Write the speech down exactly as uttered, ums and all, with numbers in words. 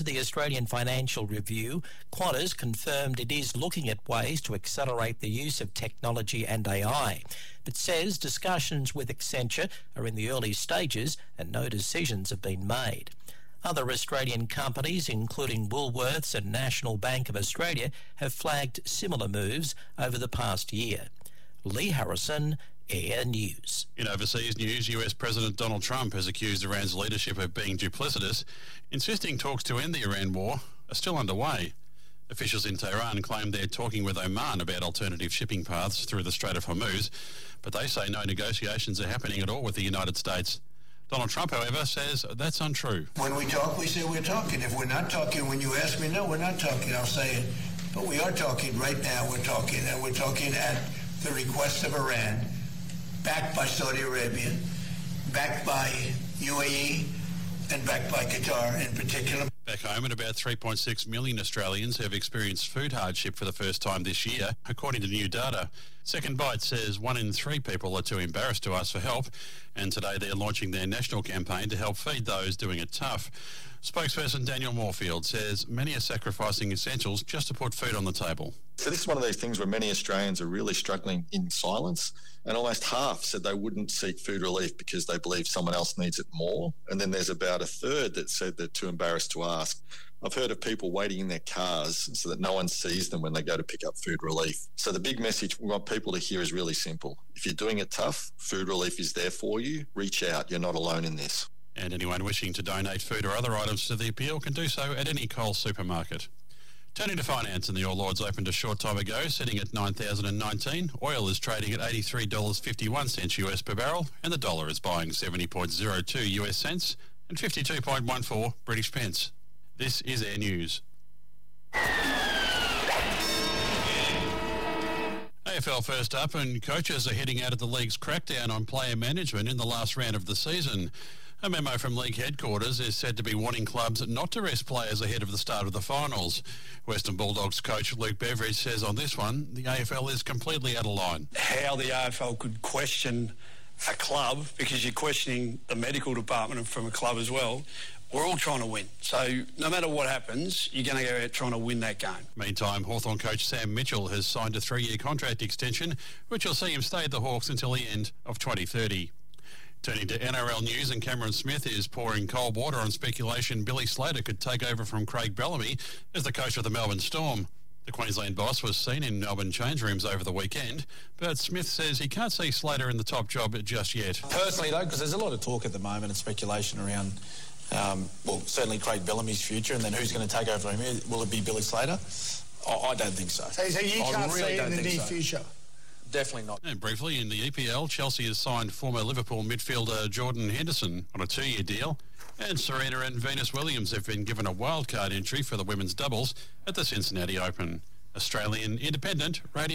The Australian Financial Review, Qantas confirmed it is looking at ways to accelerate the use of technology and A I, but says discussions with Accenture are in the early stages and no decisions have been made. Other Australian companies, including Woolworths and National Bank of Australia, have flagged similar moves over the past year. Lee Harrison, Air News. In overseas news, U S President Donald Trump has accused Iran's leadership of being duplicitous, insisting talks to end the Iran war are still underway. Officials in Tehran claim they're talking with Oman about alternative shipping paths through the Strait of Hormuz, but they say no negotiations are happening at all with the United States. Donald Trump, however, says that's untrue. When we talk, we say we're talking. If we're not talking, when you ask me, no, we're not talking, I'll say it. But we are talking right now. We're talking, and we're talking at the request of Iran, backed by Saudi Arabia, backed by U A E, and backed by Qatar in particular. Back home, and about three point six million Australians have experienced food hardship for the first time this year, according to new data. Second Bite says one in three people are too embarrassed to ask for help, and today they're launching their national campaign to help feed those doing it tough. Spokesperson Daniel Moorfield says many are sacrificing essentials just to put food on the table. So this is one of those things where many Australians are really struggling in silence, and almost half said they wouldn't seek food relief because they believe someone else needs it more. And then there's about a third that said they're too embarrassed to ask. I've heard of people waiting in their cars so that no one sees them when they go to pick up food relief. So the big message we want people to hear is really simple. If you're doing it tough, food relief is there for you. Reach out. You're not alone in this. And anyone wishing to donate food or other items to the appeal can do so at any Coles supermarket. Turning to finance, and the All Ords opened a short time ago, sitting at nine thousand nineteen. Oil is trading at eighty-three dollars fifty-one U S per barrel, and the dollar is buying seventy point zero two U S cents and fifty-two point one four British pence. This is Air News. A F L first up, and coaches are heading out of the league's crackdown on player management in the last round of the season. A memo from league headquarters is said to be warning clubs not to rest players ahead of the start of the finals. Western Bulldogs coach Luke Beveridge says on this one, the A F L is completely out of line. How the A F L could question a club, because you're questioning the medical department from a club as well. We're all trying to win. So no matter what happens, you're going to go out trying to win that game. Meantime, Hawthorn coach Sam Mitchell has signed a three-year contract extension, which will see him stay at the Hawks until the end of twenty thirty. Turning to N R L news, and Cameron Smith is pouring cold water on speculation Billy Slater could take over from Craig Bellamy as the coach of the Melbourne Storm. The Queensland boss was seen in Melbourne change rooms over the weekend, but Smith says he can't see Slater in the top job just yet. Personally, though, because there's a lot of talk at the moment and speculation around, um, well, certainly Craig Bellamy's future, and then who's going to take over him? Will it be Billy Slater? I, I don't think so. So, so you I can't really see it in the near so. future? Definitely not. And briefly, in the E P L, Chelsea has signed former Liverpool midfielder Jordan Henderson on a two-year deal, and Serena and Venus Williams have been given a wildcard entry for the women's doubles at the Cincinnati Open. Australian Independent Radio.